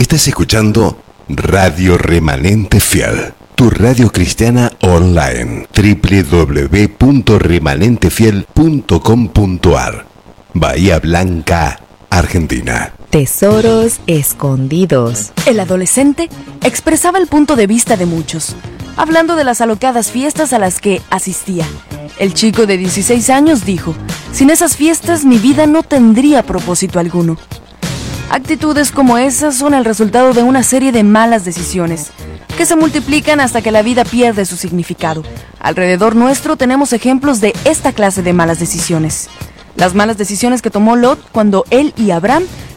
Estás escuchando Radio Remanente Fiel, tu radio cristiana online, www.remanentefiel.com.ar, Bahía Blanca, Argentina. Tesoros escondidos. El adolescente expresaba el punto de vista de muchos, hablando de las alocadas fiestas a las que asistía. El chico de 16 años dijo: sin esas fiestas mi vida no tendría propósito alguno. Actitudes como esas son el resultado de una serie de malas decisiones, que se multiplican hasta que la vida pierde su significado. Alrededor nuestro tenemos ejemplos de esta clase de malas decisiones. Las malas decisiones que tomó Lot cuando él y Abraham